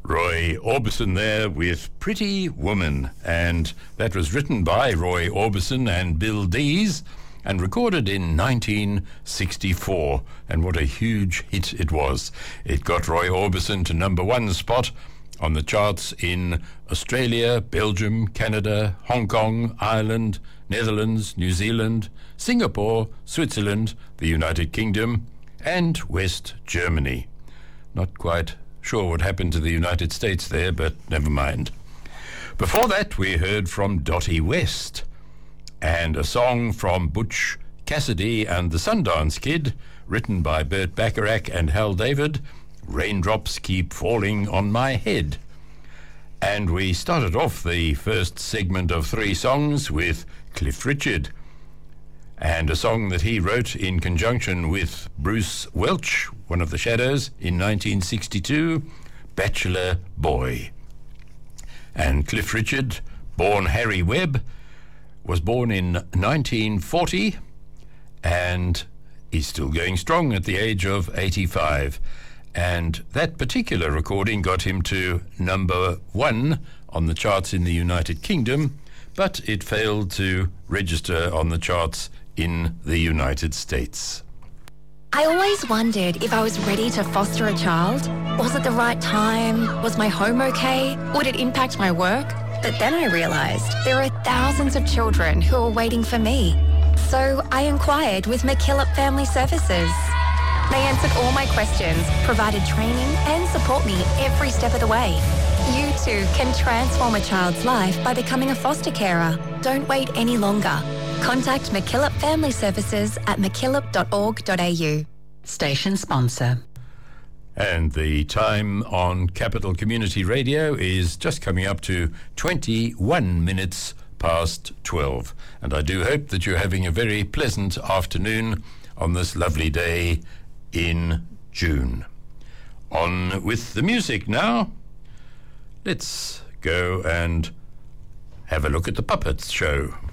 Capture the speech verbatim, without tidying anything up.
Roy Orbison there with Pretty Woman, and that was written by Roy Orbison and Bill Dees and recorded in nineteen sixty-four, and what a huge hit it was. It got Roy Orbison to number one spot on the charts in Australia, Belgium, Canada, Hong Kong, Ireland, Netherlands, New Zealand, Singapore, Switzerland, the United Kingdom, and West Germany. Not quite sure what happened to the United States there, but never mind. Before that, we heard from Dottie West and a song from Butch Cassidy and the Sundance Kid, written by Burt Bacharach and Hal David, Raindrops Keep Falling on My Head. And we started off the first segment of three songs with Cliff Richard and a song that he wrote in conjunction with Bruce Welch, one of the Shadows, in nineteen sixty-two, Bachelor Boy. And Cliff Richard, born Harry Webb, was born in nineteen forty, and he's still going strong at the age of eighty-five. And that particular recording got him to number one on the charts in the United Kingdom, but it failed to register on the charts in the United States. I always wondered if I was ready to foster a child. Was it the right time? Was my home okay? Would it impact my work? But then I realised there are thousands of children who are waiting for me. So I inquired with McKillop Family Services. They answered all my questions, provided training and support me every step of the way. You too can transform a child's life by becoming a foster carer. Don't wait any longer. Contact McKillop Family Services at mckillop dot org dot a u. Station sponsor. And the time on Capital Community Radio is just coming up to twenty-one minutes past twelve. And I do hope that you're having a very pleasant afternoon on this lovely day in June. On with the music now. Let's go and have a look at the Puppets show.